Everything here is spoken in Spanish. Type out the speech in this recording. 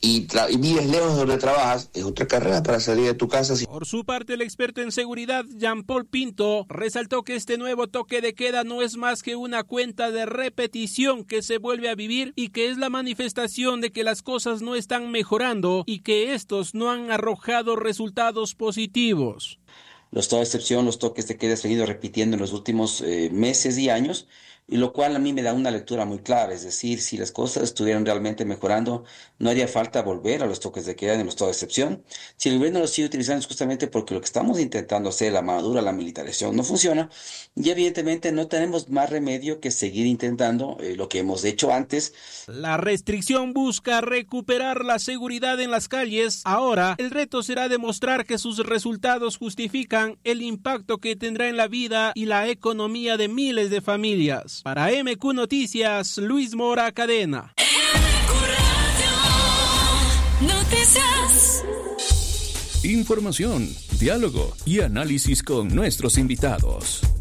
y vives lejos de donde trabajas, es otra carrera para salir de tu casa. Por su parte, el experto en seguridad, Jean-Paul Pinto, resaltó que este nuevo toque de queda no es más que una cuenta de repetición que se vuelve a vivir y que es la manifestación de que las cosas no están mejorando y que estos no han arrojado resultados positivos. Los toda excepción, los toques de queda se han ido repitiendo en los últimos meses y años, y lo cual a mí me da una lectura muy clara, es decir, si las cosas estuvieran realmente mejorando, no haría falta volver a los toques de queda ni los toda excepción. Si el gobierno los sigue utilizando es justamente porque lo que estamos intentando hacer, la mano dura, la militarización, no funciona, y evidentemente no tenemos más remedio que seguir intentando lo que hemos hecho antes. La restricción busca recuperar la seguridad en las calles. Ahora, el reto será demostrar que sus resultados justifican el impacto que tendrá en la vida y la economía de miles de familias. Para MQ Noticias, Luis Mora Cadena. MQ Radio Noticias. Información, diálogo y análisis con nuestros invitados.